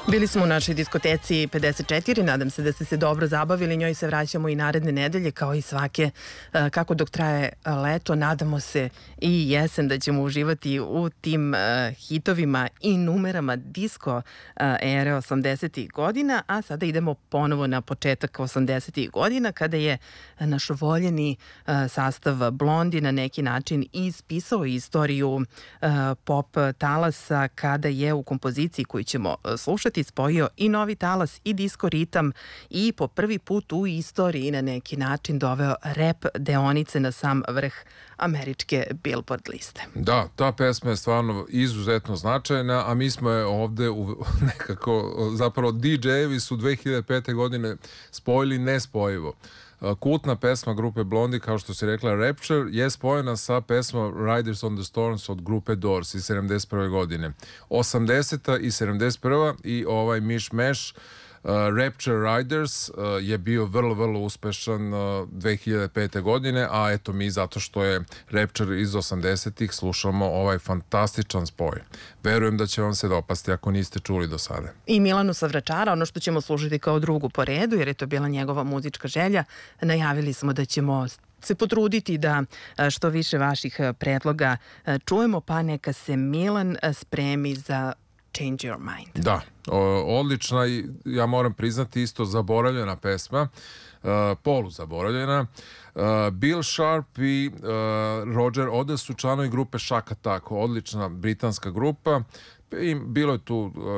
Bili smo u našoj diskoteci 54, nadam se da ste se dobro zabavili, njoj se vraćamo i naredne nedelje kao i svake, kako dok traje leto, nadamo se i jesen da ćemo uživati u tim hitovima i numerama disko ere 80. godina, a sada idemo ponovo na početak 80. godina kada je naš voljeni sastav Blondi na neki način ispisao istoriju pop talasa kada je u kompoziciji koju ćemo slušati spojio i novi talas i disko ritam i po prvi put u istoriji na neki način doveo rap deonice na sam vrh američke Billboard liste. Da, ta pesma je stvarno izuzetno značajna, a mi smo je ovde nekako, zapravo DJ-evi su 2005. godine spojili nespojivo. Kultna pesma grupe Blondi, kao što si rekla, Rapture, je spojena sa pesmom Riders on the Storms od grupe Doors iz 71. godine. 80. i 71. i ovaj miš-meš Rapture Riders je bio vrlo uspešan 2005. godine, a eto mi zato što je Rapture iz 80-ih slušamo ovaj fantastičan spoj. Verujem da će vam se dopasti ako niste čuli do sada. I Milanu sa Vračara, ono što ćemo slušati kao drugu po redu, jer je to bila njegova muzička želja, najavili smo da ćemo se potruditi da što više vaših predloga čujemo, pa neka se Milan spremi za Change Your Mind. Da, odlična i ja moram priznati isto zaboravljena pesma, poluzaboravljena. Bill Sharp i Roger Oda su članovi grupe Shack Attack, odlična britanska grupa. Bilo je tu